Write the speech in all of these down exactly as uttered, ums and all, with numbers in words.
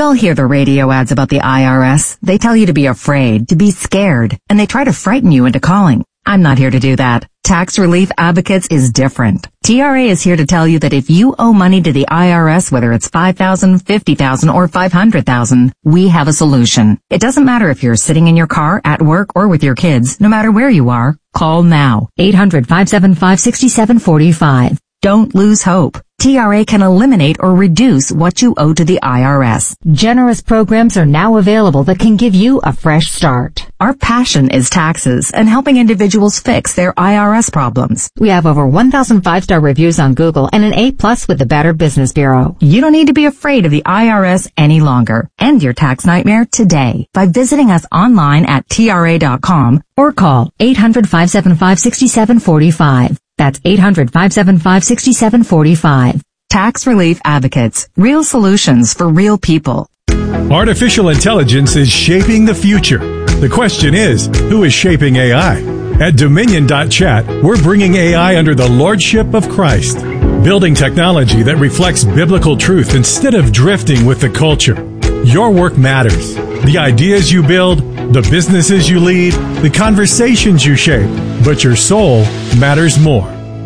all hear the radio ads about the I R S. They tell you to be afraid, to be scared, and they try to frighten you into calling. I'm not here to do that. Tax Relief Advocates is different. T R A is here to tell you that if you owe money to the I R S, whether it's five thousand dollars, fifty thousand dollars, or five hundred thousand dollars, we have a solution. It doesn't matter if you're sitting in your car, at work, or with your kids. No matter where you are, call now. eight hundred, five seven five, six seven four five. Don't lose hope. T R A can eliminate or reduce what you owe to the I R S. Generous programs are now available that can give you a fresh start. Our passion is taxes and helping individuals fix their I R S problems. We have over one thousand five-star reviews on Google and an A plus with the Better Business Bureau. You don't need to be afraid of the I R S any longer. End your tax nightmare today by visiting us online at T R A dot com or call eight hundred, five seven five, six seven four five. That's eight hundred, five seven five, six seven four five. Tax Relief Advocates. Real solutions for real people. Artificial intelligence is shaping the future. The question is, who is shaping A I? At Dominion dot chat, we're bringing A I under the lordship of Christ, building technology that reflects biblical truth instead of drifting with the culture. Your work matters. The ideas you build, the businesses you lead, the conversations you shape, but your soul matters more.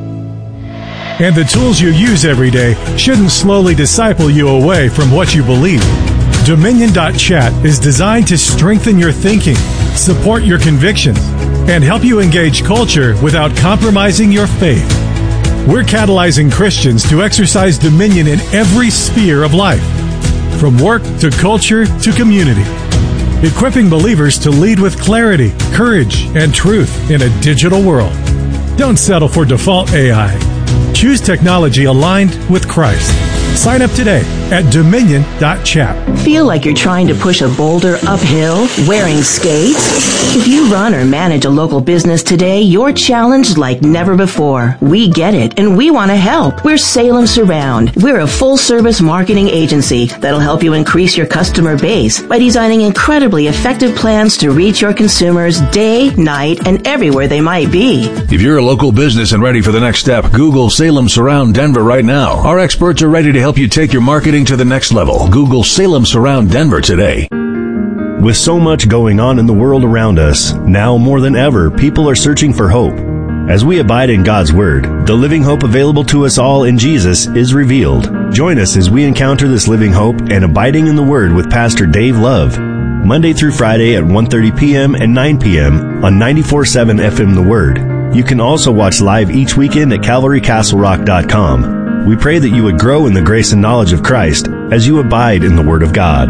And the tools you use every day shouldn't slowly disciple you away from what you believe. Dominion dot chat is designed to strengthen your thinking, support your convictions, and help you engage culture without compromising your faith. We're catalyzing Christians to exercise dominion in every sphere of life, from work to culture to community, equipping believers to lead with clarity, courage, and truth in a digital world. Don't settle for default A I. Choose technology aligned with Christ. Sign up today at Dominion dot chat. Feel like you're trying to push a boulder uphill wearing skates? If you run or manage a local business today, you're challenged like never before. We get it, and we want to help. We're Salem Surround. We're a full-service marketing agency that'll help you increase your customer base by designing incredibly effective plans to reach your consumers day, night, and everywhere they might be. If you're a local business and ready for the next step, Google Salem Surround Denver right now. Our experts are ready to help you take your marketing to the next level. Google Salem Surround Denver today. With so much going on in the world around us, now more than ever, people are searching for hope. As we abide in God's Word, the living hope available to us all in Jesus is revealed. Join us as we encounter this living hope and abiding in the Word with Pastor Dave Love, Monday through Friday at one thirty p.m. and nine p.m. on ninety-four point seven F M The Word. You can also watch live each weekend at Calvary Castle Rock dot com. We pray that you would grow in the grace and knowledge of Christ as you abide in the Word of God.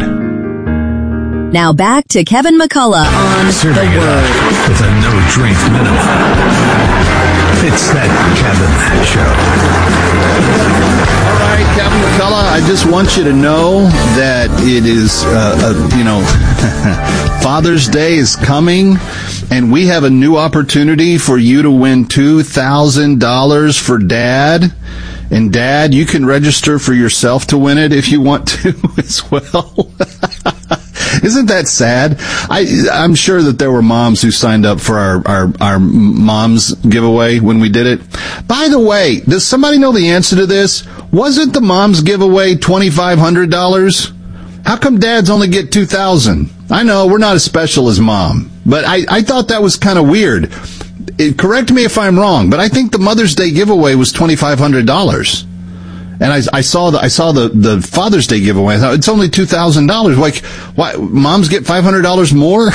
Now back to Kevin McCullough on Serving The it Word. up with a no-drink minimum. It's that Kevin Show. All right, Kevin McCullough, I just want you to know that it is, uh, uh, you know, Father's Day is coming, and we have a new opportunity for you to win two thousand dollars for Dad. And Dad, you can register for yourself to win it if you want to as well. Isn't that sad? I, I'm sure that there were moms who signed up for our, our, our mom's giveaway when we did it. By the way, does somebody know the answer to this? Wasn't the mom's giveaway twenty-five hundred dollars? How come dads only get two thousand dollars? I know, we're not as special as Mom, but I, I thought that was kind of weird. It, correct me if I'm wrong, but I think the Mother's Day giveaway was twenty-five hundred dollars. And I, I saw the I saw the, the Father's Day giveaway. I thought it's only two thousand dollars. Like, why moms get five hundred dollars more?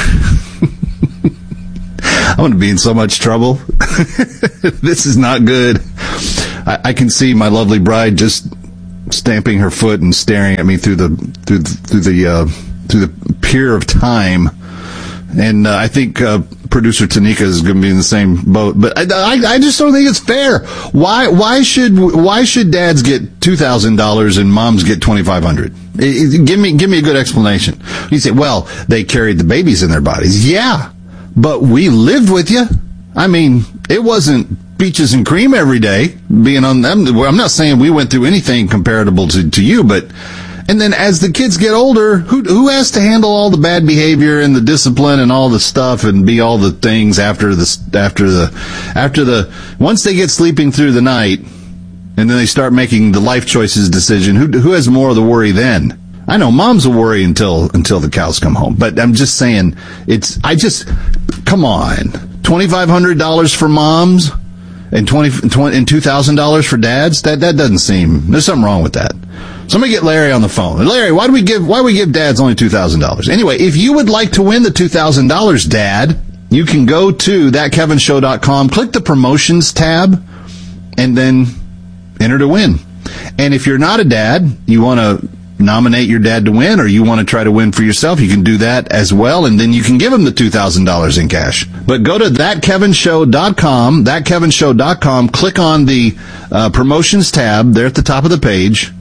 I'm going to be in so much trouble. This is not good. I, I can see my lovely bride just stamping her foot and staring at me through the through the, through the uh, through the pier of time. And uh, I think uh, producer Tanika is going to be in the same boat. But I, I, I just don't think it's fair. Why why should why should dads get two thousand dollars and moms get twenty-five hundred dollars? Give me give me a good explanation. You say, well, they carried the babies in their bodies. Yeah, but we lived with you. I mean, it wasn't peaches and cream every day being on them. I'm not saying we went through anything comparable to, to you, but... And then as the kids get older, who who has to handle all the bad behavior and the discipline and all the stuff and be all the things after the after the after the once they get sleeping through the night and then they start making the life choices decision? Who who has more of the worry then? I know moms will worry until until the cows come home, but I'm just saying, it's, I just, come on. twenty-five hundred dollars for moms and twenty, twenty and two thousand dollars for dads? That that doesn't seem, there's something wrong with that. Somebody get Larry on the phone. Larry, why do we give, why do we give dads only two thousand dollars? Anyway, if you would like to win the two thousand dollars, Dad, you can go to that kevin show dot com, click the promotions tab, and then enter to win. And if you're not a dad, you want to nominate your dad to win, or you want to try to win for yourself, you can do that as well, and then you can give him the two thousand dollars in cash. But go to that kevin show dot com, that kevin show dot com, click on the uh, promotions tab there at the top of the page,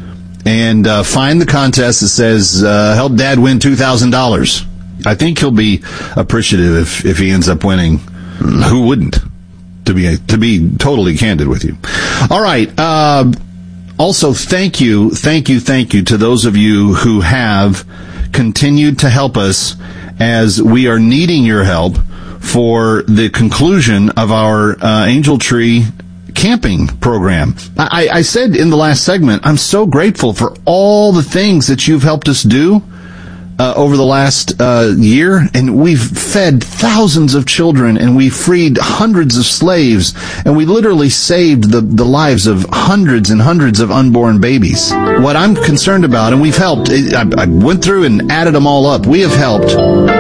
and uh, find the contest that says, uh, help Dad win two thousand dollars. I think he'll be appreciative if, if he ends up winning. Who wouldn't? To be, to be totally candid with you. All right. Uh, also, thank you, thank you, thank you to those of you who have continued to help us as we are needing your help for the conclusion of our uh, Angel Tree camping program. I, I said in the last segment, I'm so grateful for all the things that you've helped us do uh, over the last uh, year, and we've fed thousands of children, and we freed hundreds of slaves, and we literally saved the, the lives of hundreds and hundreds of unborn babies. What I'm concerned about, and we've helped, I, I went through and added them all up, we have helped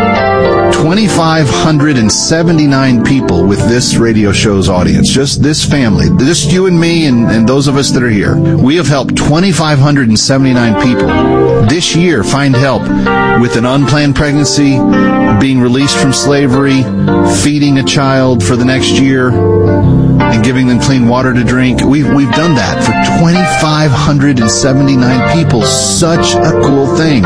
two thousand five hundred seventy-nine people with this radio show's audience. Just this family, just you and me and, and those of us that are here. We have helped two thousand five hundred seventy-nine people this year find help with an unplanned pregnancy, being released from slavery, feeding a child for the next year, and giving them clean water to drink. We've, we've done that for two thousand five hundred seventy-nine people. Such a cool thing.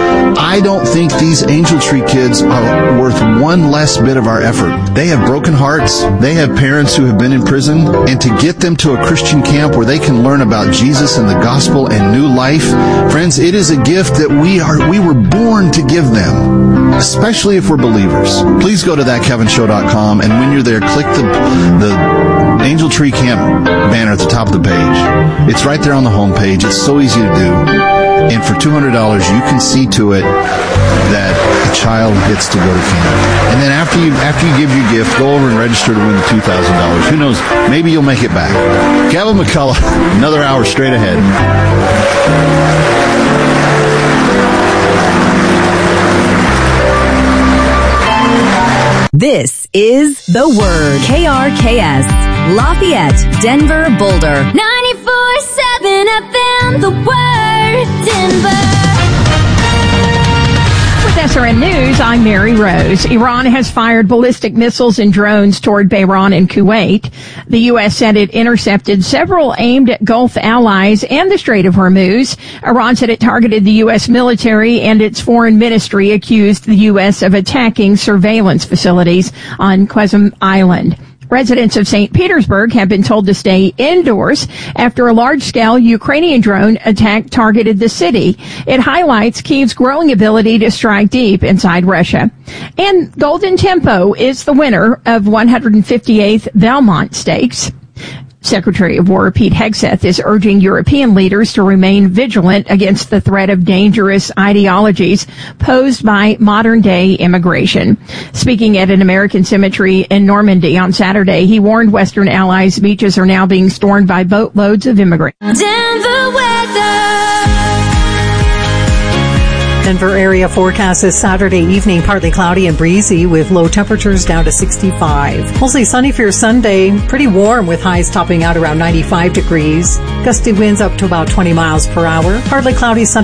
I don't think these Angel Tree kids are worth one less bit of our effort. They have broken hearts. They have parents who have been in prison. And to get them to a Christian camp where they can learn about Jesus and the gospel and new life, friends, it is a gift that we are, we were born to give them, especially if we're believers. Please go to that kevin show dot com, and when you're there, click the, the Angel Tree Camp banner at the top of the page. It's right there on the home page. It's so easy to do. And for two hundred dollars, you can see to it that a child gets to go to camp. And then after you after you give your gift, go over and register to win the two thousand dollars. Who knows? Maybe you'll make it back. Kevin McCullough, another hour straight ahead. This is The Word. K R K S, Lafayette, Denver, Boulder. ninety-four seven F M, The Word, Denver. With S R N News, I'm Mary Rose. Iran has fired ballistic missiles and drones toward Bahrain and Kuwait. The U S said it intercepted several aimed at Gulf allies and the Strait of Hormuz. Iran said it targeted the U S military, and its foreign ministry accused the U S of attacking surveillance facilities on Qasem Island. Residents of Saint Petersburg have been told to stay indoors after a large-scale Ukrainian drone attack targeted the city. It highlights Kyiv's growing ability to strike deep inside Russia. And Golden Tempo is the winner of one hundred fifty-eighth Belmont Stakes. Secretary of War Pete Hegseth is urging European leaders to remain vigilant against the threat of dangerous ideologies posed by modern-day immigration. Speaking at an American cemetery in Normandy on Saturday, he warned Western allies beaches are now being stormed by boatloads of immigrants. Denver weather. Denver area forecast is Saturday evening, partly cloudy and breezy with low temperatures down to sixty-five. Mostly sunny for your Sunday, pretty warm with highs topping out around ninety-five degrees. Gusty winds up to about twenty miles per hour. Partly cloudy Sunday.